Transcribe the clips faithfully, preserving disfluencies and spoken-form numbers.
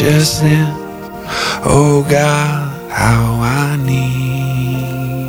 just then. Oh God, how I need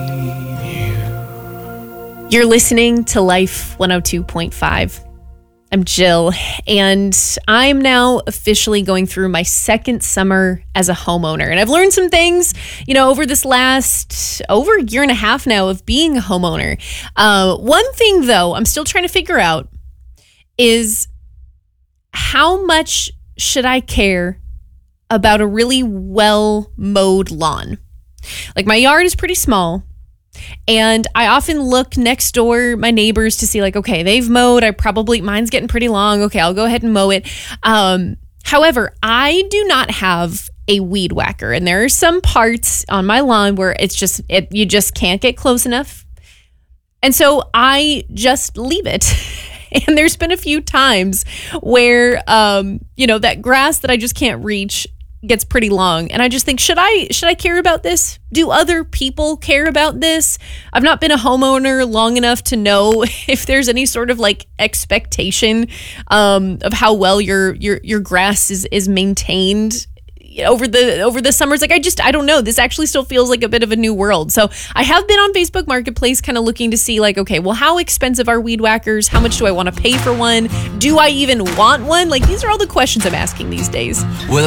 you. You're listening to Life one oh two point five. I'm Jill, and I'm now officially going through my second summer as a homeowner. And I've learned some things, you know, over this last, over a year and a half now of being a homeowner. Uh, one thing, though, I'm still trying to figure out is how much should I care about a really well-mowed lawn? Like, my yard is pretty small. And I often look next door, my neighbors, to see like, okay, they've mowed. I probably, mine's getting pretty long. Okay, I'll go ahead and mow it. Um, however, I do not have a weed whacker. And there are some parts on my lawn where it's just, it, you just can't get close enough. And so I just leave it. And there's been a few times where, um, you know, that grass that I just can't reach gets pretty long. And I just think, should I should I care about this? Do other people care about this? I've not been a homeowner long enough to know if there's any sort of like expectation um, of how well your your your grass is is maintained over the over the summers. Like I just I don't know. This actually still feels like a bit of a new world. So I have been on Facebook Marketplace kind of looking to see like, okay, well, how expensive are weed whackers? How much do I want to pay for one? Do I even want one? Like these are all the questions I'm asking these days. Well,